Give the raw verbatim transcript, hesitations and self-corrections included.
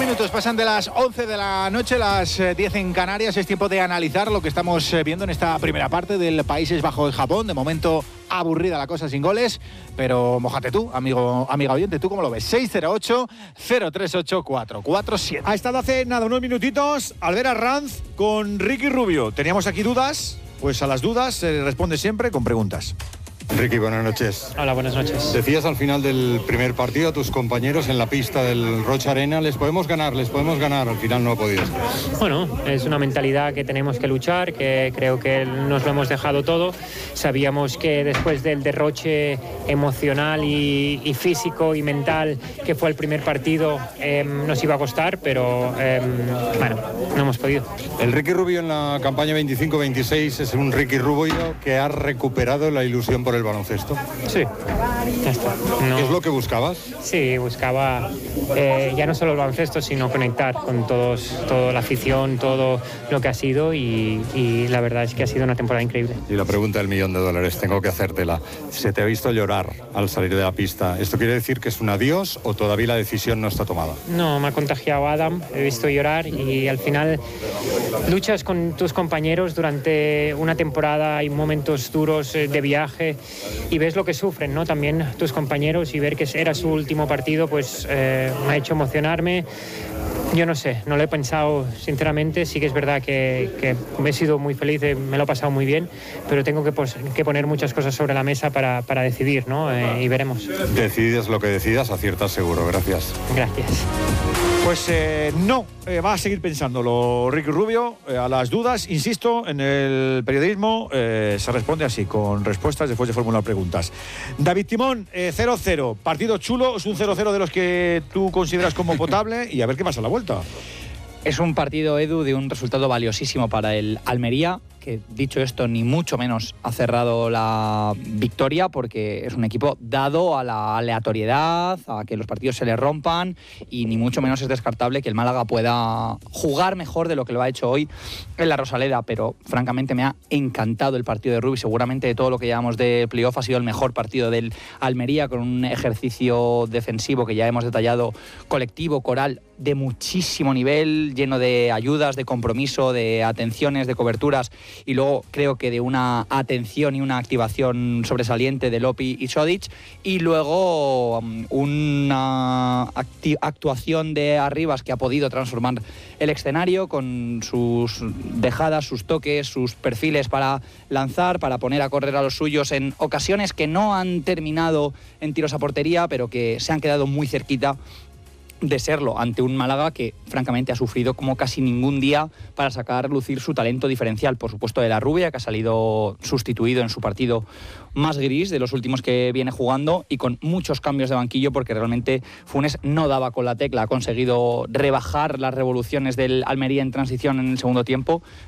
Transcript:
minutos pasan de las once de la noche, las diez en Canarias. Es tiempo de analizar lo que estamos viendo en esta primera parte del Países Bajos-Japón. De momento, aburrida la cosa sin goles, pero mójate tú, amigo, amiga oyente, ¿tú cómo lo ves? seis cero ocho, cero tres ocho, cuatro cuatro siete. Ha estado hace nada, unos minutitos, Albert Arranz con Ricky Rubio. Teníamos aquí dudas, pues a las dudas se responde siempre con preguntas. Ricky, buenas noches. Hola, buenas noches. Decías al final del primer partido a tus compañeros en la pista del Rocha Arena, les podemos ganar, les podemos ganar, al final no ha podido. Bueno, es una mentalidad que tenemos que luchar, que creo que nos lo hemos dejado todo. Sabíamos que después del derroche emocional y, y físico y mental que fue el primer partido, eh, nos iba a costar, pero eh, bueno, no hemos podido. El Ricky Rubio en la campaña veinticinco veintiséis es un Ricky Rubio que ha recuperado la ilusión por el baloncesto. Sí, ya está. No. ¿Es lo que buscabas? Sí, buscaba eh, ya no solo el baloncesto, sino conectar con todos, toda la afición, todo lo que ha sido y, y la verdad es que ha sido una temporada increíble. Y la pregunta del millón de dólares, tengo que hacértela. Se te ha visto llorar al salir de la pista. ¿Esto quiere decir que es un adiós o todavía la decisión no está tomada? No, me ha contagiado Adam, he visto llorar y al final luchas con tus compañeros durante una temporada, hay momentos duros de viaje y ves lo que sufren, ¿no? También tus compañeros, y ver que era su último partido, pues eh, me ha hecho emocionarme. Yo no sé, no lo he pensado sinceramente, sí que es verdad que, que he sido muy feliz, me lo he pasado muy bien, pero tengo que, pues, que poner muchas cosas sobre la mesa para, para decidir, ¿no? Eh, y veremos. Decides lo que decidas, aciertas seguro, gracias. Gracias. Pues eh, no, eh, va a seguir pensándolo Ricky Rubio. Eh, a las dudas, insisto, en el periodismo eh, se responde así, con respuestas después de formular preguntas. David Timón, eh, cero cero, partido chulo, es un cero cero de los que tú consideras como potable y a ver qué pasa a la vuelta. Es un partido, Edu, de un resultado valiosísimo para el Almería, que dicho esto, ni mucho menos ha cerrado la victoria, porque es un equipo dado a la aleatoriedad, a que los partidos se le rompan, y ni mucho menos es descartable que el Málaga pueda jugar mejor de lo que lo ha hecho hoy en la Rosaleda. Pero francamente me ha encantado el partido de Rubí. Seguramente de todo lo que llevamos de playoff ha sido el mejor partido del Almería, con un ejercicio defensivo que ya hemos detallado, colectivo, coral, de muchísimo nivel, lleno de ayudas, de compromiso, de atenciones, de coberturas, y luego creo que de una atención y una activación sobresaliente de Lopi y Sodic, y luego um, una acti- actuación de Arribas que ha podido transformar el escenario con sus dejadas, sus toques, sus perfiles para lanzar, para poner a correr a los suyos en ocasiones que no han terminado en tiros a portería, pero que se han quedado muy cerquita de serlo, ante un Málaga que francamente ha sufrido como casi ningún día para sacar lucir su talento diferencial. Por supuesto, de la Rubia, que ha salido sustituido en su partido más gris de los últimos que viene jugando, y con muchos cambios de banquillo, porque realmente Funes no daba con la tecla, ha conseguido rebajar las revoluciones del Almería en transición en el segundo tiempo,